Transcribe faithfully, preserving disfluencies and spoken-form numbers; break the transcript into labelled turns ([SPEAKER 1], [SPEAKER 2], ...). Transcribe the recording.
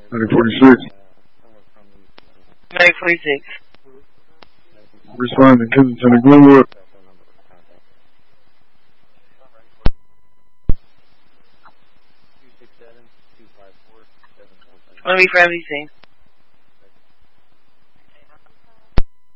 [SPEAKER 1] Medic forty-six.
[SPEAKER 2] Medic forty-six.
[SPEAKER 1] Responding, Kensington to Glenwood.
[SPEAKER 2] Let me grab these things.